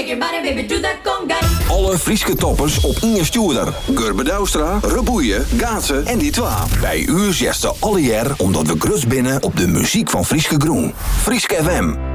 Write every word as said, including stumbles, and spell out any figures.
your body, baby, do that conga. Alle Frieske toppers op Inge Stuurder, Gurbe Douwstra, Reboeien, Gaatsen en die twa. Bij u zesde alle jaar omdat we grus binnen op de muziek van Frieske Groen. Frieske F M.